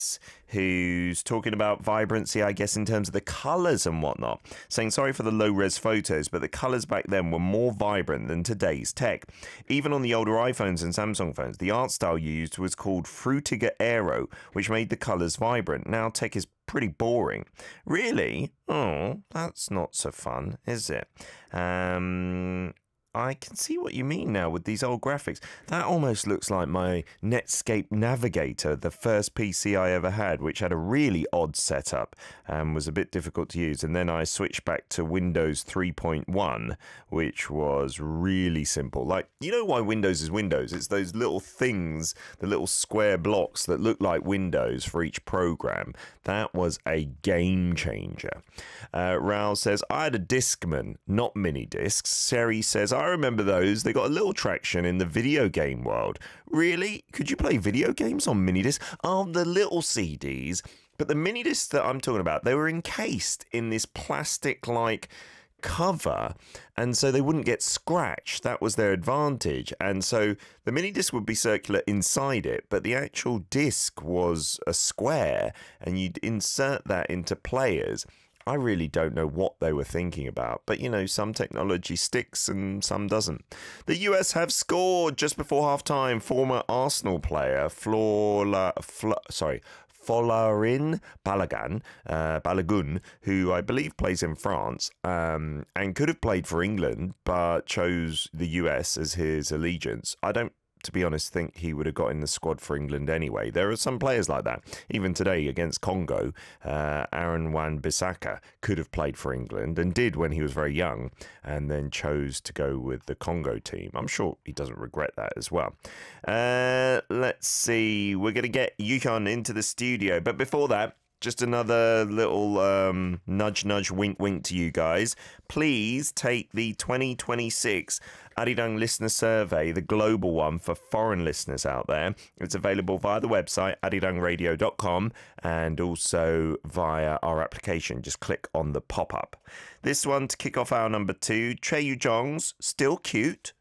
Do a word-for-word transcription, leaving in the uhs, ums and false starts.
who's talking about vibrancy, I guess, in terms of the colours and whatnot, saying sorry for the low-res photos, but the colours back then were more vibrant than today's tech. Even on the older iPhones and Samsung phones, the art style used was called Frutiger Aero, which made the colours vibrant. Now tech is pretty boring. Really? Oh, that's not so fun, is it? Um... I can see what you mean now with these old graphics. That almost looks like my Netscape Navigator, the first P C I ever had, which had a really odd setup and was a bit difficult to use. And then I switched back to Windows three point one, which was really simple. Like, you know why Windows is Windows? It's those little things, the little square blocks that look like windows for each program. That was a game changer. Uh, Raoul says, I had a Discman, not mini discs. Seri says, I remember those. They got a little traction in the video game world. Really? Could you play video games on mini discs? Oh, the little C Ds. But the mini discs that I'm talking about, they were encased in this plastic-like cover, and so they wouldn't get scratched. That was their advantage. And so the mini disc would be circular inside it, but the actual disc was a square, and you'd insert that into players. I really don't know what they were thinking about, but you know, some technology sticks and some doesn't. The U S have scored just before halftime. Former Arsenal player Flora, Flo, sorry, Folarin Balogun, uh, Balogun, who I believe plays in France um, and could have played for England, but chose the U S as his allegiance. I don't, to be honest, think he would have got in the squad for England anyway. There are some players like that. Even today against Congo, uh, Aaron Wan-Bissaka could have played for England and did when he was very young, and then chose to go with the Congo team. I'm sure he doesn't regret that as well. Uh, let's see. We're going to get Yukon into the studio, but before that, just another little um, nudge, nudge, wink, wink to you guys. Please take the twenty twenty-six Arirang Listener Survey, the global one for foreign listeners out there. It's available via the website, arirang radio dot com, and also via our application. Just click on the pop-up. This one to kick off our number two, Chae Yu Jong's Still Cute.